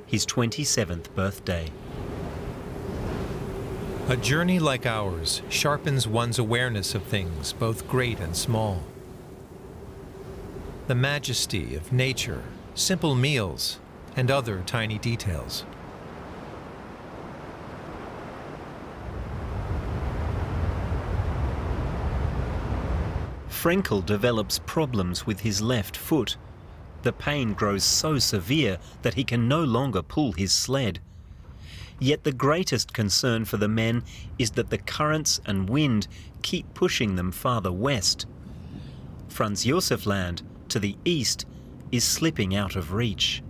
his 27th birthday. A journey like ours sharpens one's awareness of things, both great and small. The majesty of nature, simple meals, and other tiny details. Frenkel develops problems with his left foot. The pain grows so severe that he can no longer pull his sled. Yet the greatest concern for the men is that the currents and wind keep pushing them farther west. Franz Josef Land, to the east, is slipping out of reach.